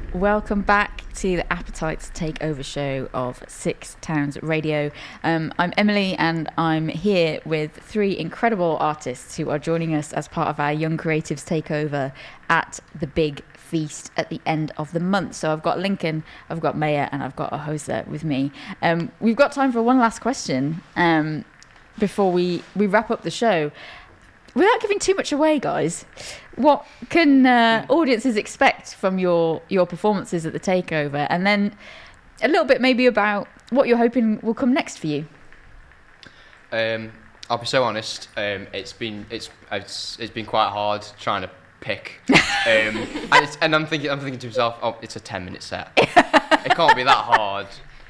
Welcome back to the Appetites Takeover show of Six Towns Radio. I'm Emily and I'm here with three incredible artists who are joining us as part of our Young Creatives Takeover at the Big Feast at the end of the month. So I've got Lincoln, I've got Maya and I've got Ahosa with me. We've got time for one last question before we wrap up the show. Without giving too much away, guys, what can audiences expect from your performances at the Takeover? And then a little bit maybe about what you're hoping will come next for you. I'll be so honest. It's been quite hard trying to pick, and I'm thinking to myself, oh, it's a 10-minute set. It can't be that hard.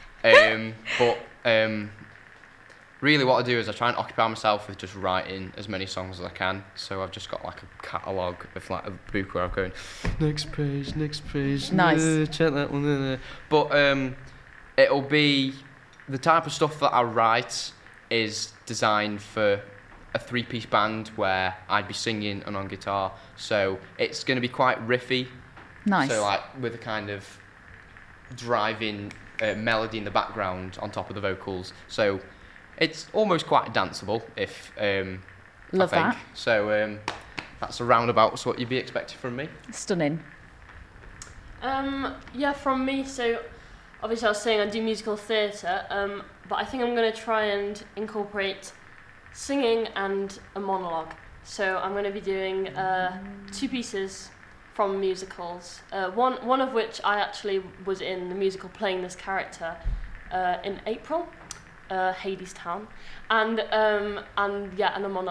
But really what I do is I try and occupy myself with just writing as many songs as I can. So I've just got like a catalogue of like a book where I'm going, next page, nice. Check that one. But it'll be the type of stuff that I write is designed for a 3-piece band where I'd be singing and on guitar. So it's going to be quite riffy. Nice. So like with a kind of driving melody in the background on top of the vocals. So it's almost quite danceable, if Love I think. that. So that's a roundabout what you'd be expecting from me. Stunning. Yeah, from me. So obviously I was saying I do musical theatre, but I think I'm going to try and incorporate singing and a monologue. So I'm going to be doing 2 pieces from musicals. One of which I actually was in the musical playing this character in April. Hadestown, and a monologue.